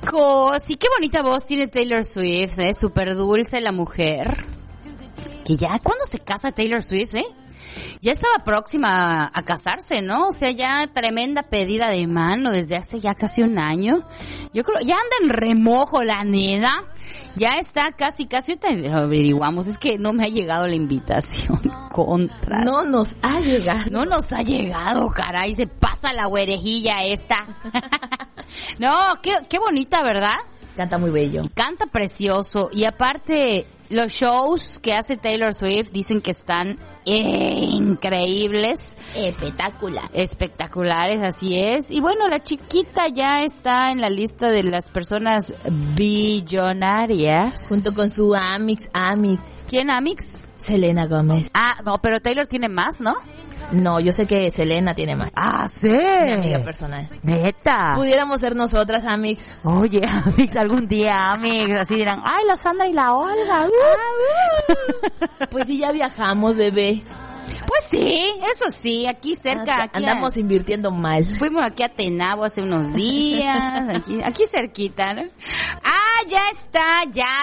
chicos, sí, qué bonita voz tiene Taylor Swift, súper dulce la mujer. Que ya, ¿cuándo se casa Taylor Swift, Ya estaba próxima a casarse, ¿no? O sea, ya tremenda pedida de mano desde hace ya casi un año. Yo creo, ya anda en remojo la nena. Ya está casi, ahorita lo averiguamos. Es que no me ha llegado la invitación. Contras. No nos ha llegado, caray. Se pasa la güerejilla esta. No, qué bonita, ¿verdad? Canta muy bello. Canta precioso. Y aparte, los shows que hace Taylor Swift dicen que están increíbles. Espectaculares, así es. Y bueno, la chiquita ya está en la lista de las personas billonarias. Junto con su Amix. ¿Quién Amix? Selena Gómez. Ah, no, pero Taylor tiene más, ¿no? No, yo sé que Selena tiene más. Ah, sí. Mi amiga personal. Neta. Pudiéramos ser nosotras, Amix. Oye, Amix, algún día, Amix, así dirán, ay, la Sandra y la Olga. Pues sí, ya viajamos, bebé. Pues sí, eso sí, aquí cerca. Aquí andamos invirtiendo mal. Fuimos aquí a Tenabo hace unos días, aquí cerquita, ¿no? Ah, ya está,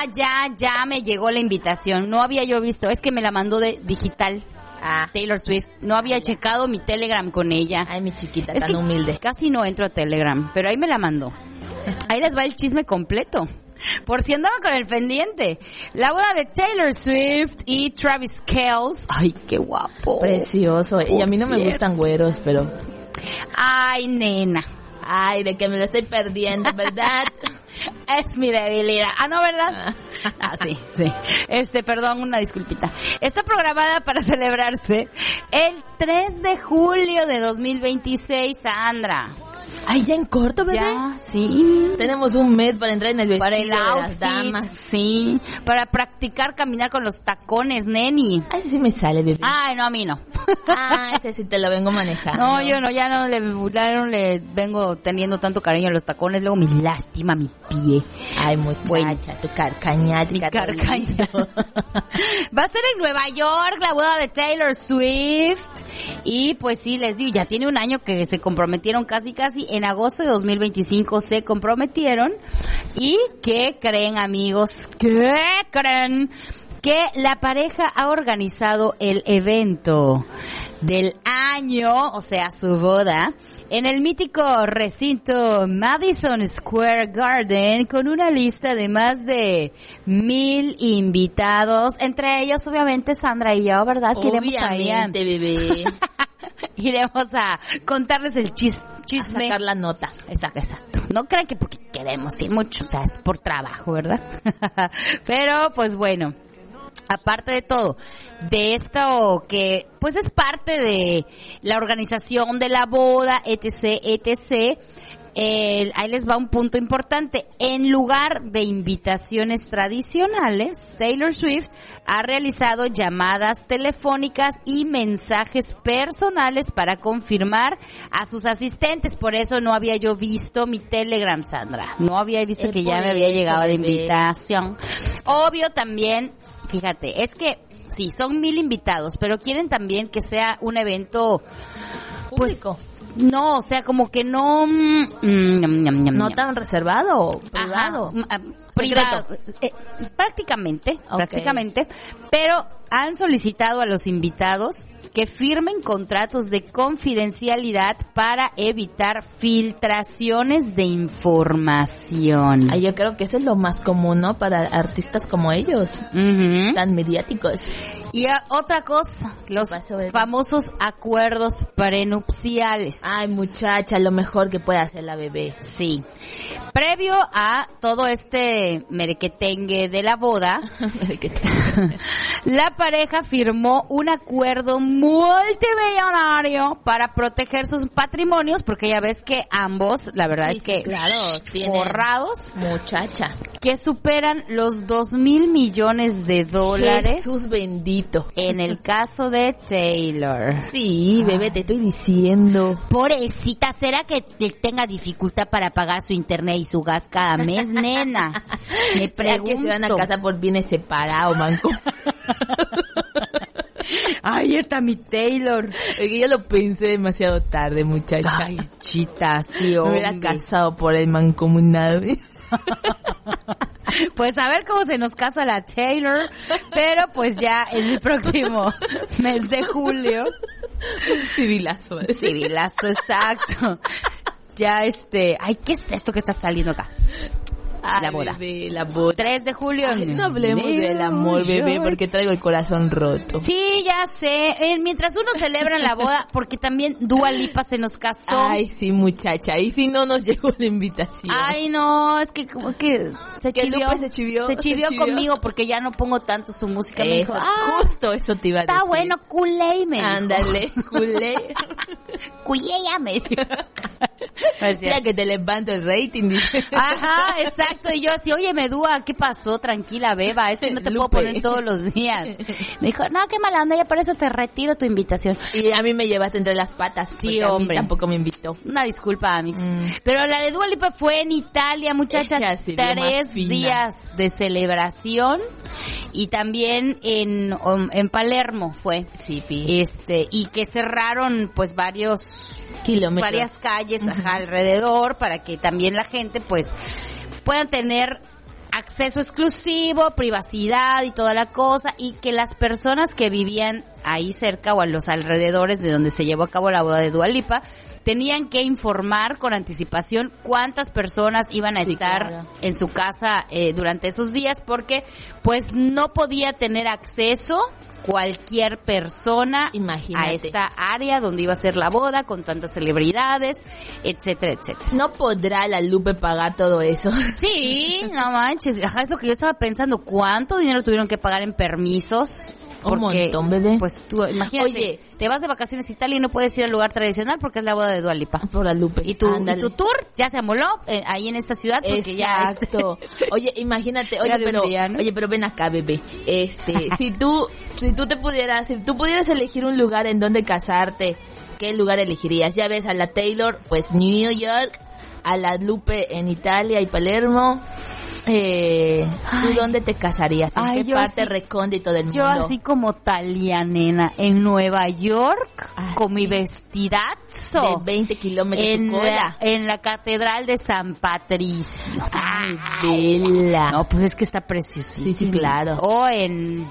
ya me llegó la invitación. No había yo visto, es que me la mandó de digital. Taylor Swift. No había checado mi Telegram con ella. Ay, mi chiquita, es tan humilde. Casi no entro a Telegram, pero ahí me la mandó. Ahí les va el chisme completo. Por si andaban con el pendiente. La boda de Taylor Swift y Travis Kelce. Ay, qué guapo. Precioso. Y a mí no me gustan güeros, pero... Ay, nena. Ay, de que me lo estoy perdiendo, ¿verdad? Es mi debilidad. Ah, ¿no, verdad? Sí. Perdón, una disculpita. Está programada para celebrarse el 3 de julio de 2026, Sandra. Ay, ya en corto, bebé. Ya, sí. Tenemos un mes para entrar en el vestido para el outfit, de las damas. Sí. Para practicar caminar con los tacones, neni. Ay, sí me sale, bebé. Ay, no, a mí no. Ese sí te lo vengo manejando. No, yo no, ya no le vengo teniendo tanto cariño a los tacones. Luego me lastima mi pie. Ay, muchacha, tu carcaña. Mi carcaña. Va a ser en Nueva York la boda de Taylor Swift. Y pues sí, les digo, ya tiene un año que se comprometieron casi. En agosto de 2025 se comprometieron. ¿Y qué creen, amigos? ¿Qué creen? Que la pareja ha organizado el evento del año, o sea, su boda, en el mítico recinto Madison Square Garden, con una lista de más de 1,000 invitados, entre ellos, obviamente, Sandra y yo, ¿verdad? Obviamente, bebé. Iremos a contarles el chisme. A sacar la nota. Exacto. No crean que porque queremos ir mucho, o sea, es por trabajo, ¿verdad? Pero, pues bueno, aparte de todo, de esto que pues es parte de la organización de la boda, etc. Ahí les va un punto importante. En lugar de invitaciones tradicionales, Taylor Swift ha realizado llamadas telefónicas y mensajes personales para confirmar a sus asistentes. Por eso no había yo visto mi Telegram, Sandra. No había visto que ya me había llegado la invitación. Obvio también, fíjate, es que sí, son 1,000 invitados, pero quieren también que sea un evento público. Pues, no, o sea, como que no... ¿No tan reservado o privado? Privado. Prácticamente, pero han solicitado a los invitados que firmen contratos de confidencialidad para evitar filtraciones de información. Yo creo que eso es lo más común, ¿no? Para artistas como ellos, tan mediáticos. Y otra cosa, los famosos acuerdos prenupciales. Ay, muchacha, lo mejor que puede hacer la bebé. Sí. Previo a todo este merequetengue de la boda, la pareja firmó un acuerdo multimillonario para proteger sus patrimonios, porque ya ves que ambos, la verdad es que forrados, muchacha, que superan los $2,000 millones. Jesús bendito. En el caso de Taylor. Sí, bebé, te estoy diciendo. Pobrecita, ¿será que tenga dificultad para pagar su internet y su gas cada mes, nena? Me pregunto. Que se van a casa por bienes separados, manco. Ay, está mi Taylor. Es que yo lo pensé demasiado tarde, muchacha. Ay, chita, sí, hombre. Me hubiera casado por el mancomunado. Pues a ver cómo se nos casa la Taylor, pero pues ya en el próximo mes de julio. Civilazo. Civilazo, exacto. Ya ay, ¿qué es esto que está saliendo acá? Ay, la boda. Bebé, la boda. 3 de julio. Ay, no hablemos del amor, bebé, porque traigo el corazón roto. Sí, ya sé. Mientras uno celebra la boda, porque también Dua Lipa se nos casó. Ay, sí, muchacha. Y si no nos llegó la invitación. Ay, no, es que como que se chivió. Se chivió conmigo porque ya no pongo tanto su música. Me dijo, justo eso te iba a decir. Está bueno, culé, me dijo. Ándale, culé. Cuyella, me dijo. Mira que te levanto el rating, dice. Ajá, exacto. Y yo así, oye, Dua, ¿qué pasó? Tranquila, beba, es que no te puedo poner todos los días. Me dijo, no, qué mala onda, ya por eso te retiro tu invitación. Y a mí me llevaste entre las patas. Sí, hombre. A mí tampoco me invitó. Una disculpa, Amix. Pero la de Dua Lipa fue en Italia, muchachas. 3 días de celebración. Y también en Palermo fue. Sí, pi. Y que cerraron, pues, varias calles alrededor para que también la gente, pues, puedan tener acceso exclusivo, privacidad y toda la cosa, y que las personas que vivían ahí cerca o a los alrededores de donde se llevó a cabo la boda de Dua Lipa tenían que informar con anticipación cuántas personas iban a estar en su casa durante esos días, porque pues no podía tener acceso cualquier persona a esta área donde iba a ser la boda con tantas celebridades, etcétera, etcétera. ¿No podrá la Lupe pagar todo eso? Sí, no manches, es lo que yo estaba pensando, ¿cuánto dinero tuvieron que pagar en permisos? Un montón, bebé. Pues tú, imagínate, oye, te vas de vacaciones a Italia y no puedes ir al lugar tradicional porque es la boda de Dua Lipa. Por la Lupe. Y tu tour ya se amoló ahí en esta ciudad porque exacto. Oye, imagínate, pero ven acá, bebé. si tú pudieras elegir un lugar en donde casarte, ¿qué lugar elegirías? Ya ves a la Taylor, pues New York, a la Lupe en Italia y Palermo. ¿Tú dónde te casarías? ¿En qué parte recóndito del mundo? Yo así como Talia, nena, en Nueva York, con mi vestidazo. De 20 kilómetros en la Catedral de San Patricio. Ay, bella. No, pues es que está preciosísimo. Sí, claro. O en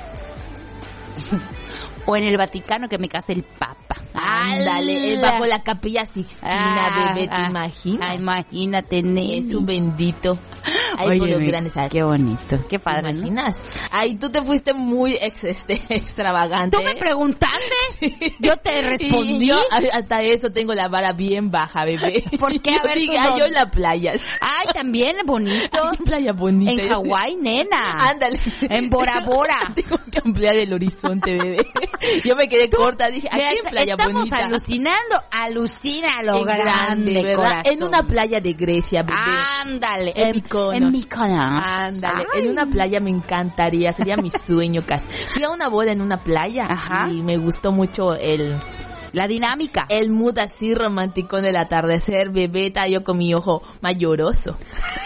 el Vaticano, que me case el Papa. Ándale, bajo la Capilla Sixtina, bebé, ¿te imaginas? Imagínate, nene. Es un bendito. Ay, por los grandes. Qué bonito, qué padre. ¿Te imaginas? Ay, tú te fuiste muy extravagante. ¿Tú me preguntaste? Yo te respondí. Yo hasta eso tengo la vara bien baja, bebé. ¿Por qué? A ver, yo en la playa. Ay, también bonito. Ay, playa bonita. En Hawái, nena. Ándale. En Bora Bora. Tengo que ampliar el horizonte, bebé. Yo me quedé corta, dije, aquí en playa bonita. Estamos alucinando, alucina lo grande, ¿verdad? Corazón. En una playa de Grecia, bebé. Ándale, en Mykonos. Ándale, en una playa me encantaría, sería mi sueño casi. Fui a una boda en una playa y me gustó mucho la dinámica. El mood así romántico del atardecer, bebeta, yo con mi ojo más lloroso.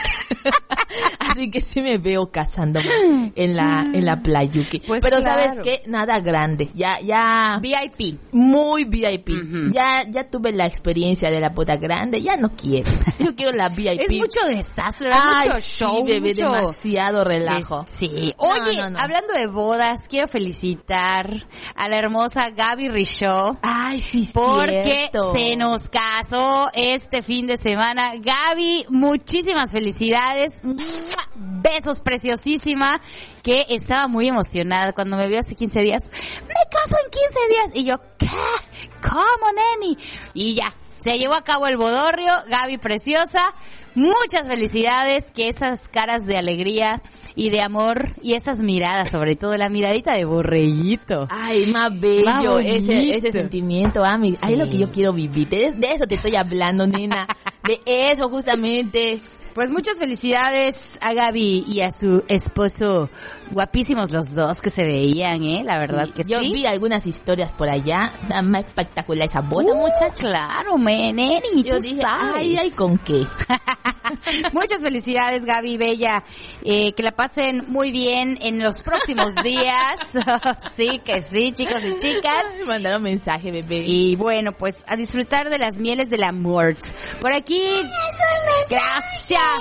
Así que sí me veo casándome en la playuki. Pues pero claro. ¿Sabes qué? Nada grande. Ya. VIP. Muy VIP. Uh-huh. Ya tuve la experiencia de la boda grande. Ya no quiero. Yo quiero la VIP. Es mucho desastre, mucho show. Sí, bebé, demasiado relajo. Sí. Oye, hablando de bodas, quiero felicitar a la hermosa Gaby Richaud. Ay, sí, porque cierto. Se nos casó este fin de semana. Gaby, muchísimas felicidades. Besos, preciosísima, que estaba muy emocionada cuando me vio hace 15 días. Me caso en 15 días. Y yo, ¿qué? ¿Cómo, neni? Y ya, se llevó a cabo el bodorrio. Gaby, preciosa, muchas felicidades, que esas caras de alegría y de amor y esas miradas, sobre todo la miradita de borreguito. Ay, más bello ese sentimiento, Ami. Sí. Ay, es lo que yo quiero vivir. De eso te estoy hablando, nena. De eso justamente. Pues muchas felicidades a Gaby y a su esposo, guapísimos los dos que se veían, la verdad sí, que sí. Yo vi algunas historias por allá, más espectacular esa boda, muchacha. Claro, neni, yo dije, ay, ¿con qué? Muchas felicidades, Gaby Bella, que la pasen muy bien en los próximos días. Sí, que sí, chicos y chicas. Ay, mandaron mensaje, bebé. Y bueno, pues a disfrutar de las mieles del amor. Por aquí, gracias.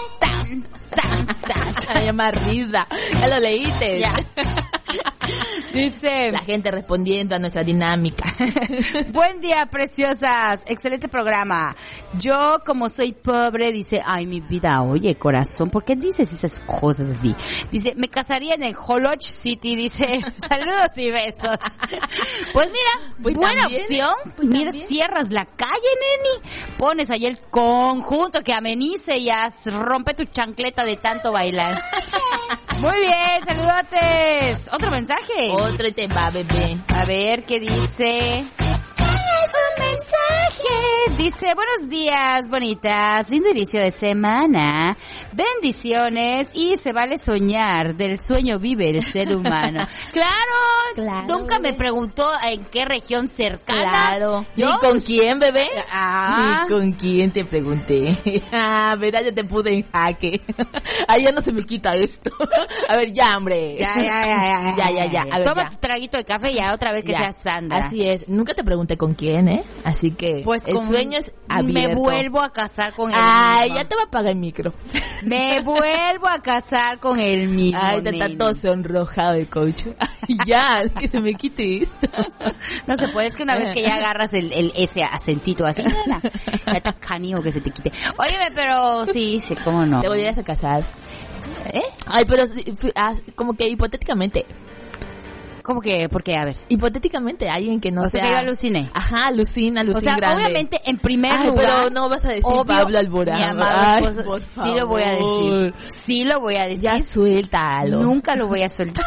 Se llama risa. Ya lo leíste. Ya. Dice... La gente respondiendo a nuestra dinámica. Buen día, preciosas. Excelente programa. Yo, como soy pobre, dice... Ay, mi vida, oye, corazón, ¿por qué dices esas cosas así? Dice, me casaría en el Holoch City. Dice, saludos y besos. Pues mira, pues buena también, opción. pues Mira, también. cierras la calle, neni. Pones ahí el conjunto que amenice y ya rompe tu chancleta de tanto bailar. Muy bien, saludotes. ¿Otro mensaje? Otro te va, bebé. A ver, ¿qué dice? Es un mensaje. Dice, buenos días, bonitas. Lindo inicio de semana. Bendiciones. Y se vale soñar. Del sueño vive el ser humano. Claro. Nunca me preguntó en qué región cercana. Claro. ¿Yo? ¿Ni con quién, bebé? Ah. ¿Ni con quién te pregunté? Ah, verdad, yo te puse en jaque. Ay, ya no se me quita esto. A ver, ya, hombre. Ya. A ver, Toma ya. tu traguito de café y ya otra vez que Ya. seas Sandra. Así es. Nunca te pregunté con quién, ¿eh? Así que Pues el con- sueño es abierto. Me vuelvo a casar con el Ay, mismo. ya te va a apagar el micro. Me vuelvo a casar con el mismo. Ay, te está nene. todo sonrojado el coach. Ay, ya, que se me quite esto. No se puede, es que una vez que ya agarras ese acentito así, ya está canijo que se te quite. Óyeme, pero sí, cómo no. Te volverías a casar. ¿Eh? Ay, pero como que hipotéticamente. ¿Cómo que? ¿Por qué? A ver. Hipotéticamente alguien que no O sea, que yo aluciné. Ajá, alucina O sea, grande. obviamente, en primer Ay, lugar... pero no vas a decir obvio, Pablo Alborán. mi amado Ay, esposo, por sí lo voy a favor. decir. Sí lo voy a decir. Ya suéltalo. Nunca lo voy a soltar.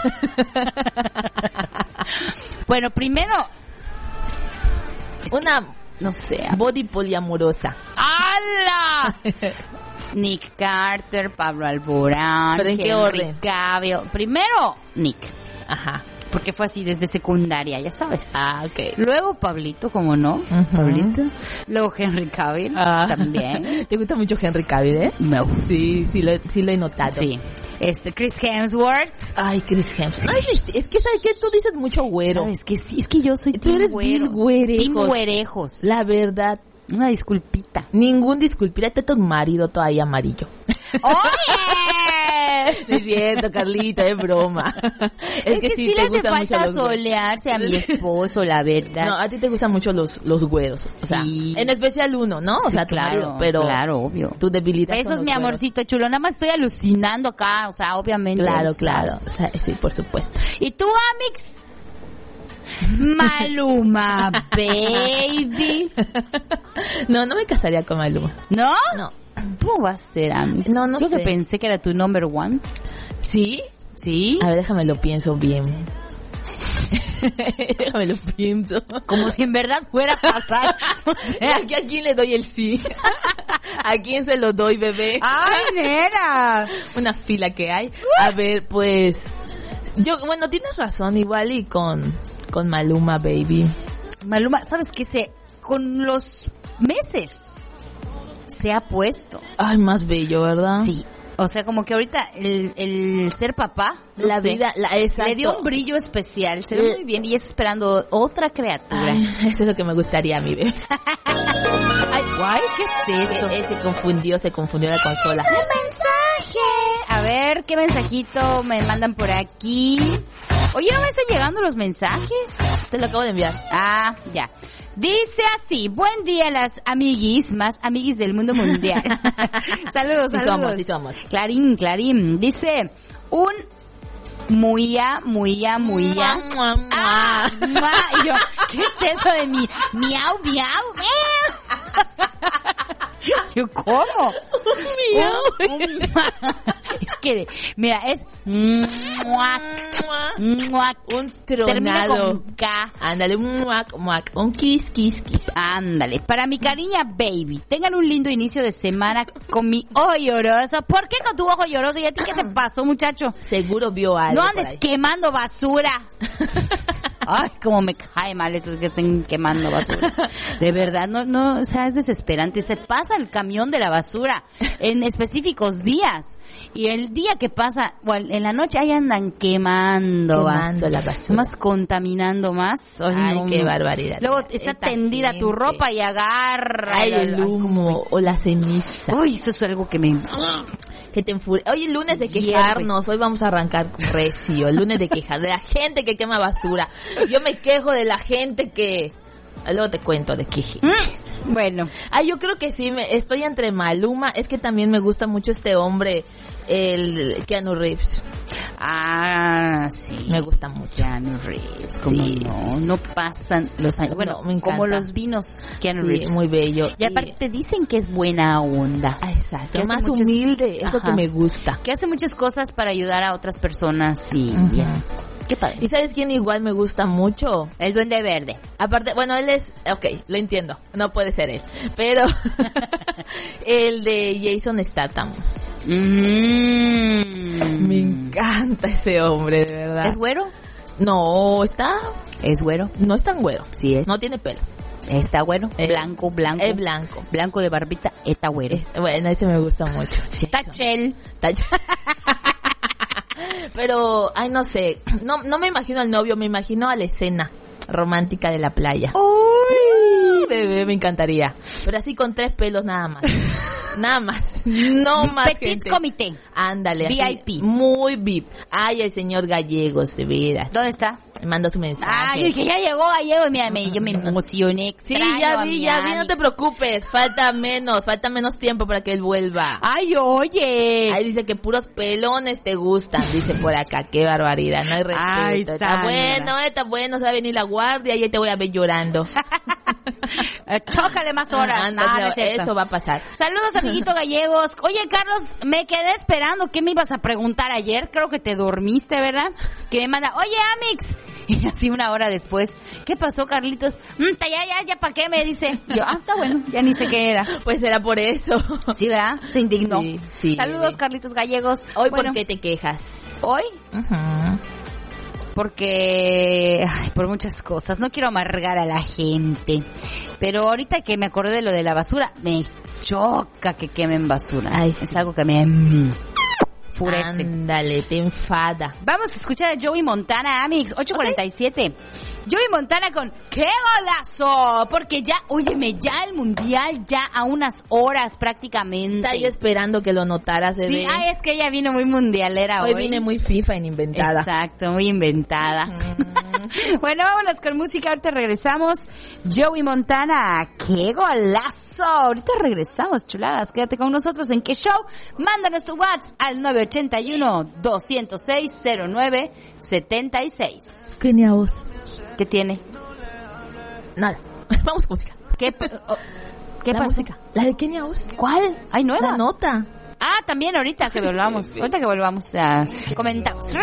Bueno, primero... Una No sé. body poliamorosa. ¡Hala! Nick Carter, Pablo Alborán, ¿Pero en qué orden? Cavill. Primero, Nick, Ajá. porque fue así desde secundaria, ya sabes. Ah, ok. Luego Pablito, como no, Ujú. Pablito. Luego Henry Cavill, Ah. también. ¿Te gusta mucho Henry Cavill, eh? Me gusta. Sí lo he notado. Sí. Chris Hemsworth. Ay, Chris Hemsworth. No, es que, ¿sabes qué? Tú dices mucho güero. ¿Sabes que sí? Es que yo soy Tú eres team bien güerejos. Team güerejos. La verdad, Una disculpita. ningún disculpira, tu marido todavía amarillo. ¡Oye! No es cierto, Carlita, es broma. Es que sí le hace gustan mucho falta los güeros. solearse a mi esposo, la verdad. No, a ti te gustan mucho los güeros. O sea, Sí. en especial uno, ¿no? O Sí, sea, tu claro, marido, pero claro, obvio. tu debilidad Eso son es los mi güeros. amorcito chulo. Nada más estoy alucinando acá, o sea, obviamente. Claro, o sea, claro. O sea, sí, por supuesto. ¿Y tú, Amix? Maluma, baby. No me casaría con Maluma. ¿No? No. ¿Cómo va a ser, Amix? No Yo sé. que pensé que era tu number one. ¿Sí? ¿Sí? A ver, déjame lo pienso bien. Déjame lo pienso. Como si en verdad fuera a pasar. O sea, ¿A quién le doy el sí? ¿A quién se lo doy, bebé? ¡ay, nena! Una fila que hay. A ver, pues... Bueno, tienes razón, igual y con Maluma, baby. Maluma, ¿sabes qué? Con los meses se ha puesto. Ay, más bello, ¿verdad? Sí. O sea, como que ahorita el ser papá, no La sé, vida, exacto. le dio un brillo especial. Se ve muy bien y es esperando otra criatura. Ay, eso es lo que me gustaría a mí, bebé. Ay, guay, ¿qué es eso? Se confundió la consola. ¡Un mensaje! A ver, ¿qué mensajito me mandan por aquí? Oye, ¿no me están llegando los mensajes? Te lo acabo de enviar. Ah, ya. Dice así, buen día las amiguis, más amiguis del mundo mundial. Saludos, Sí saludos. somos. Clarín. Dice, un muya. Mua, mua, mua. Ah, mua. Y yo, ¿qué es eso de mi miau, miau? Yo, ¿cómo? Es que, mira, es muac, muac. Un Termina tronado. con K. Ándale, un muac, muac. Un kiss, kiss, kiss. Ándale, para mi cariña baby, tengan un lindo inicio de semana con mi ojo lloroso. ¿Por qué con tu ojo lloroso? ¿Y a ti qué te pasó, muchacho? Seguro vio algo. No por andes ahí. quemando basura. Ay, cómo me cae mal eso que estén quemando basura. De verdad, no, o sea, es desesperante. Se pasa el camión de la basura en específicos días. Y el día que pasa, bueno, en la noche ahí andan quemando la basura. Más contaminando más. Ay, qué barbaridad. Luego está Esta tendida gente. tu ropa y agarra. Ay, el humo o la ceniza. Uy, eso es algo que me... Que te Hoy es lunes de quejarnos, hoy vamos a arrancar recio, el lunes de quejar, de la gente que quema basura. Yo me quejo de la gente que... Luego te cuento de qué. Bueno. Yo creo que sí, estoy entre Maluma, es que también me gusta mucho este hombre, el Keanu Reeves. Sí. Me gusta mucho. Keanu Reeves, como sí. No pasan los años. Bueno, no, como los vinos Keanu Reeves. Muy bello. Y aparte dicen que es buena onda. Exacto. Que más humilde, es lo que me gusta. Que hace muchas cosas para ayudar a otras personas y eso. Qué padre. ¿Y sabes quién igual me gusta mucho? El Duende Verde. Aparte, bueno, él es... Ok, lo entiendo. No puede ser él. Pero el de Jason Statham. Me encanta ese hombre, de verdad. ¿Es güero? No, ¿Es güero? No es tan güero. Sí es. No tiene pelo. Está güero. Blanco. Es blanco. Blanco de barbita, está güero. Bueno, ese me gusta mucho. Tachel. Pero, no sé, no me imagino al novio, me imagino a la escena romántica de la playa. ¡Uy! Bebé, me encantaría. Pero así con 3 pelos nada más. Nada más. No más Petit gente. comité. Ándale. VIP. Así, muy VIP. El señor Gallegos, de veras. ¿Dónde está? Me mandó su mensaje. Yo dije, ya llegó Gallego. Yo me emocioné. Sí, ya vi, no te preocupes. Falta menos tiempo para que él vuelva. Oye. Ahí dice que puros pelones te gustan, dice por acá. Qué barbaridad, no hay respeto. Está bueno, se va a venir la guardia y ahí te voy a ver llorando. Chócale más horas. Eso va a pasar. Saludos, amiguito Gallegos. Oye, Carlos, me quedé esperando. ¿Qué me ibas a preguntar ayer? Creo que te dormiste, ¿verdad? Que me manda, oye, Amix. Y así 1 hora después, ¿qué pasó, Carlitos? Ya, ¿para qué? Me dice. Yo, está bueno, ya ni sé qué era. Pues era por eso. Sí, ¿verdad? Se indignó. Sí, saludos, Carlitos Gallegos. Hoy, ¿por qué te quejas? ¿Hoy? Porque por muchas cosas, no quiero amargar a la gente, pero ahorita que me acordé de lo de la basura, me choca que quemen basura. Es algo que me enfurece. Ándale, te enfada. Vamos a escuchar a Joey Montana, Amix, 8:47. Joey Montana con ¡qué golazo! Porque ya el mundial ya a unas horas prácticamente. Está yo esperando que lo notaras, bebé. Sí, es que ella vino muy mundialera hoy. Hoy vine muy FIFA en inventada. Exacto, muy inventada. Bueno, vámonos con música, ahorita regresamos. Joey Montana, ¡qué golazo! Ahorita regresamos, chuladas. Quédate con nosotros en ¿Qué Show? Mándanos tu WhatsApp al 981-206-0976. Kenia Oz. ¿Qué tiene? Nada. Vamos con música. ¿Qué la música? La de Kenia Oz. ¿Cuál? ¿Nueva? La nota. También ahorita que volvamos. Comentamos.